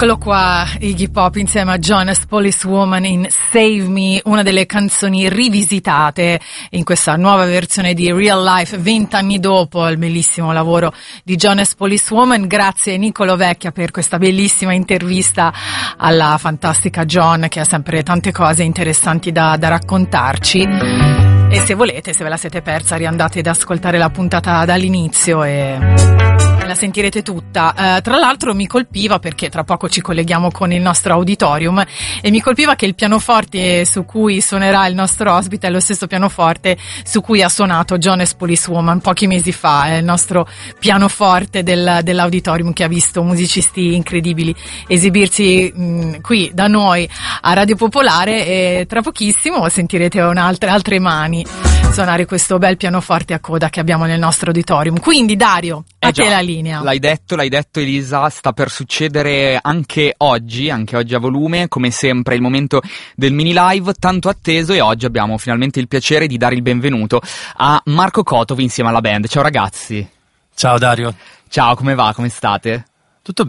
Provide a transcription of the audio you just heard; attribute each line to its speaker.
Speaker 1: Eccolo qua, Iggy Pop insieme a Jonas Policewoman in Save Me, una delle canzoni rivisitate in questa nuova versione di Real Life 20 anni dopo il bellissimo lavoro di Jonas Policewoman. Grazie Nicolo Vecchia per questa bellissima intervista alla fantastica John, che ha sempre tante cose interessanti da raccontarci. E se volete, se ve la siete persa, riandate ad ascoltare la puntata dall'inizio e la sentirete tutta. Tra l'altro mi colpiva, perché tra poco ci colleghiamo con il nostro auditorium, e mi colpiva che il pianoforte su cui suonerà il nostro ospite è lo stesso pianoforte su cui ha suonato Jonas Policewoman pochi mesi fa. È il nostro pianoforte dell'auditorium, che ha visto musicisti incredibili esibirsi qui da noi a Radio Popolare, e tra pochissimo sentirete altre mani suonare questo bel pianoforte a coda che abbiamo nel nostro auditorium. Quindi Dario, a te la linea.
Speaker 2: L'hai detto Elisa, sta per succedere anche oggi a volume, come sempre il momento del mini live tanto atteso, e oggi abbiamo finalmente il piacere di dare il benvenuto a Marco Kotov insieme alla band. Ciao ragazzi.
Speaker 3: Ciao Dario.
Speaker 2: Ciao, come va? Come state?